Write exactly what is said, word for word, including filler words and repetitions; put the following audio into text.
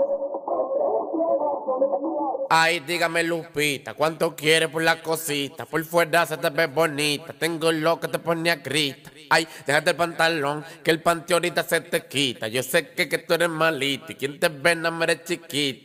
Ay, dígame Lupita, ¿cuánto quieres por la cosita? Por fuera se te ve bonita, tengo lo que te pone a grita. Ay, déjate el pantalón, que el panty ahorita se te quita. Yo sé que, que tú eres malito y quien te ve no eres chiquita.